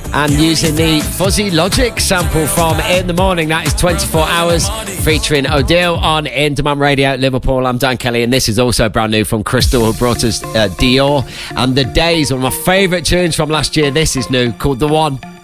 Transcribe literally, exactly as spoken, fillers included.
and using the Fuzzy Logic sample from In the Morning. That is twenty-four hours featuring Odile on In Demand Radio Liverpool. I'm Dan Kelly, and this is also brand new from Crystal, who brought us uh, Dior and The Days, one of my favourite tunes from last year. This is new, called The One.